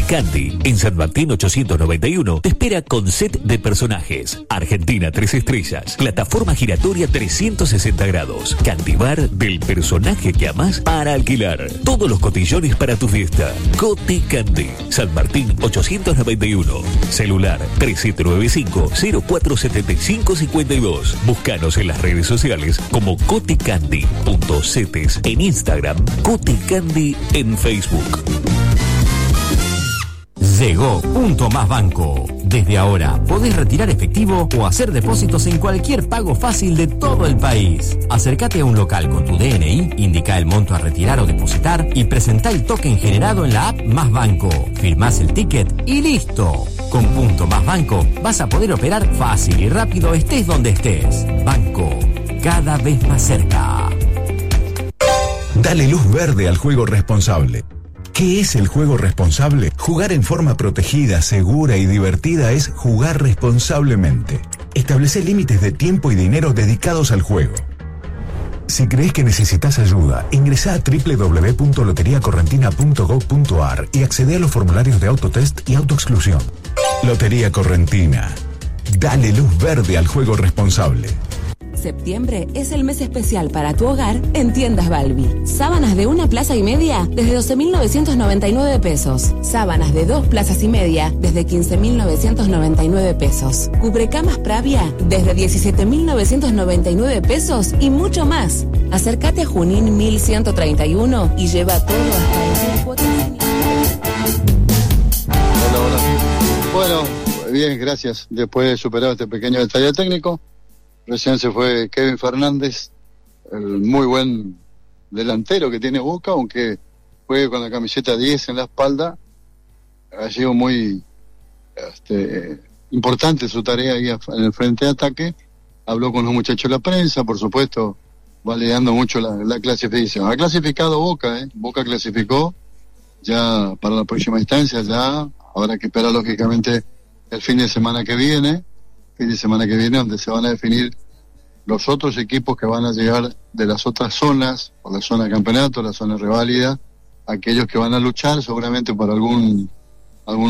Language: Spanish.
Coticandi, en San Martín 891, te espera con set de personajes. Argentina 3 estrellas, plataforma giratoria 360 grados, Candibar del personaje que amás para alquilar. Todos los cotillones para tu fiesta. Coticandi, San Martín 891, celular 3795-047552. Búscanos en las redes sociales como coticandi.cetes en Instagram, Coticandi en Facebook. Llegó Punto Más Banco. Desde ahora podés retirar efectivo o hacer depósitos en cualquier pago fácil de todo el país. Acércate a un local con tu DNI, indica el monto a retirar o depositar y presentá el token generado en la app Más Banco. Firmás el ticket y listo. Con Punto Más Banco vas a poder operar fácil y rápido estés donde estés. Banco, cada vez más cerca. Dale luz verde al juego responsable. ¿Qué es el juego responsable? Jugar en forma protegida, segura y divertida es jugar responsablemente. Establece límites de tiempo y dinero dedicados al juego. Si crees que necesitas ayuda, ingresá a www.loteriacorrentina.gov.ar y accede a los formularios de autotest y autoexclusión. Lotería Correntina. Dale luz verde al juego responsable. Septiembre es el mes especial para tu hogar en Tiendas Balbi. Sábanas de 1 plaza y media desde 12.999 pesos. Sábanas de 2 plazas y media desde 15.999 pesos. Cubrecamas Pravia desde 17.999 pesos y mucho más. Acércate a Junín 1131 y lleva todo hasta el 100 cuotas. Hola. Bueno, bien, gracias. Después de superar este pequeño detalle técnico, recién se fue Kevin Fernández, el muy buen delantero que tiene Boca, aunque juegue con la camiseta 10 en la espalda. Ha sido muy importante su tarea ahí en el frente de ataque. Habló con los muchachos de la prensa, por supuesto, validando mucho la clasificación. Ha clasificado Boca, Boca clasificó ya para la próxima instancia, ya habrá que esperar lógicamente el fin de semana que viene, donde se van a definir los otros equipos que van a llegar de las otras zonas, por la zona de campeonato, la zona reválida, aquellos que van a luchar seguramente por algún